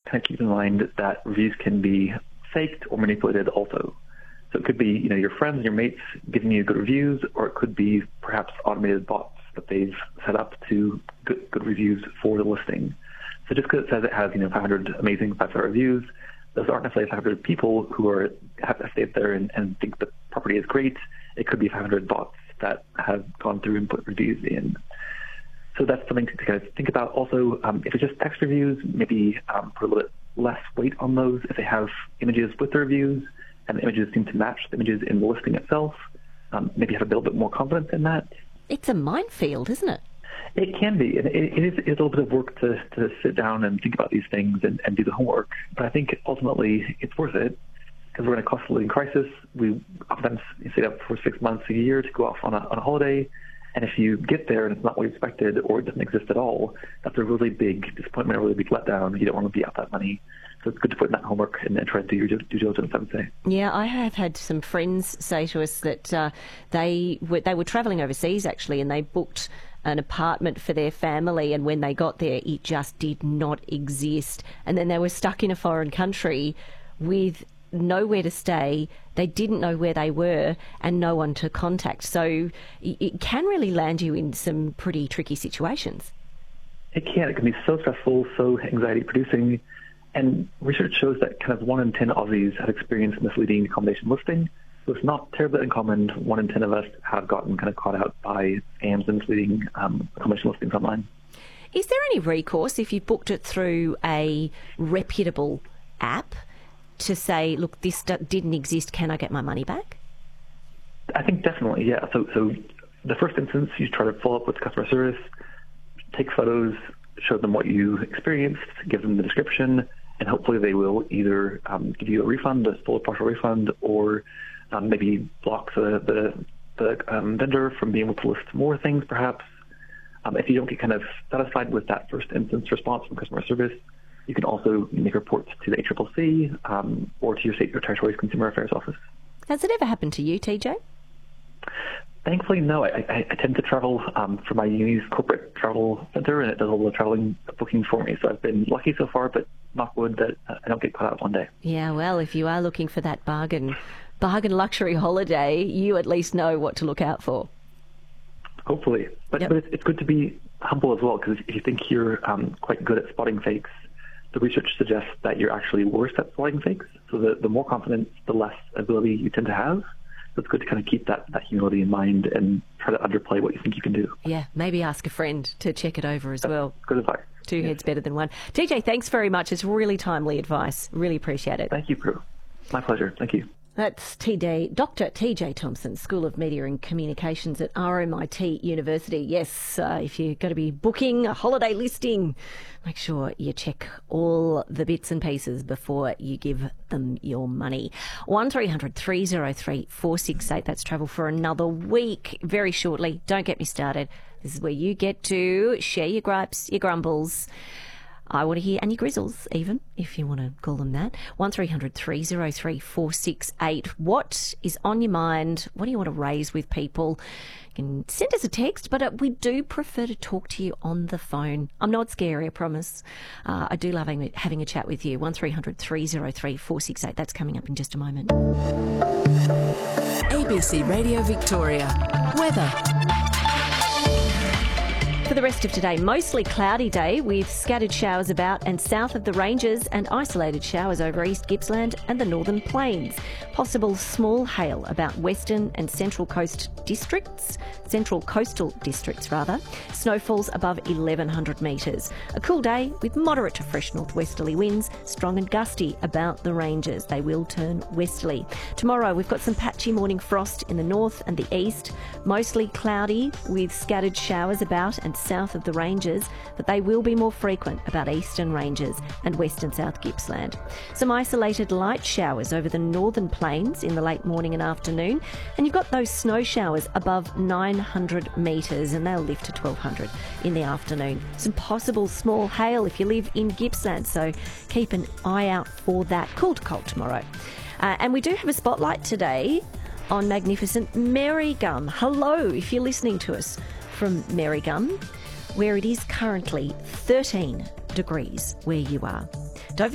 kind of keep in mind that reviews can be faked or manipulated also. So it could be, your friends and your mates giving you good reviews, or it could be perhaps automated bots that they've set up to good reviews for the listing. So just because it says it has, 500 amazing 5-star reviews, those aren't necessarily 500 people who have to stay there and think the property is great. It could be 500 bots that have gone through and put reviews in. So that's something to kind of think about. Also, if it's just text reviews, maybe put a little bit less weight on those. If they have images with the reviews and the images seem to match the images in the listing itself, maybe have a little bit more confidence in that. It's a minefield, isn't it? It can be. It is a little bit of work to sit down and think about these things and do the homework. But I think ultimately it's worth it because we're in a cost of living crisis. We oftentimes stay up for 6 months, a year to go off on a holiday. And if you get there and it's not what you expected or it doesn't exist at all, that's a really big disappointment, a really big letdown. You don't want to be out that money. So it's good to put in that homework and then try to do your due diligence, I would say. Yeah, I have had some friends say to us that they were travelling overseas, actually, and they booked an apartment for their family, and when they got there, it just did not exist. And then they were stuck in a foreign country with nowhere to stay. They didn't know where they were and no one to contact. So it can really land you in some pretty tricky situations. It can. It can be so stressful, so anxiety-producing. And research shows that kind of 1 in 10 Aussies have experienced misleading accommodation listing. So it's not terribly uncommon. 1 in 10 of us have gotten kind of caught out by scams and misleading accommodation listings online. Is there any recourse if you booked it through a reputable app to say, look, this didn't exist, can I get my money back? I think definitely, yeah. So the first instance, you try to follow up with customer service, take photos, show them what you experienced, give them the description, and hopefully they will either give you a refund, a full or partial refund, or maybe block the vendor from being able to list more things, perhaps. If you don't get kind of satisfied with that first instance response from customer service, you can also make reports to the ACCC or to your state or territory's Consumer Affairs Office. Has it ever happened to you, TJ? Thankfully, no. I tend to travel for my uni's corporate travel center, and it does all the traveling bookings for me. So I've been lucky so far, but knock wood that I don't get caught out one day. Yeah, well, if you are looking for that bargain luxury holiday, you at least know what to look out for. Hopefully. But it's good to be humble as well, because if you think you're quite good at spotting fakes, the research suggests that you're actually worse at spotting fakes. So the more confidence, the less ability you tend to have. So it's good to kind of keep that humility in mind and try to underplay what you think you can do. Yeah, maybe ask a friend to check it over as well. Good advice. Two heads better than one. TJ, thanks very much. It's really timely advice. Really appreciate it. Thank you, Prue. My pleasure. Thank you. That's Dr. TJ Thompson, School of Media and Communications at RMIT University. Yes, if you're going to be booking a holiday listing, make sure you check all the bits and pieces before you give them your money. 1300 303 468. That's travel for another week very shortly. Don't get me started. This is where you get to share your gripes, your grumbles. I want to hear, and your grizzles even, if you want to call them that. 1300 303 468. What is on your mind? What do you want to raise with people? You can send us a text, but we do prefer to talk to you on the phone. I'm not scary, I promise. I do love having a chat with you. 1300 303 468. That's coming up in just a moment. ABC Radio Victoria. Weather. For the rest of today, mostly cloudy day with scattered showers about and south of the ranges and isolated showers over East Gippsland and the Northern Plains. Possible small hail about western and central coastal districts. Snowfalls above 1,100 metres. A cool day with moderate to fresh northwesterly winds, strong and gusty about the ranges. They will turn westerly. Tomorrow we've got some patchy morning frost in the north and the east. Mostly cloudy with scattered showers about and south of the ranges, but they will be more frequent about eastern ranges and west and south Gippsland. Some isolated light showers over the northern plains in the late morning and afternoon, and you've got those snow showers above 900 metres, and they'll lift to 1,200 in the afternoon. Some possible small hail if you live in Gippsland, so keep an eye out for that. Cool to cold tomorrow. And we do have a spotlight today on magnificent Marygum. Hello, if you're listening to us from Marygum, where it is currently 13 degrees where you are.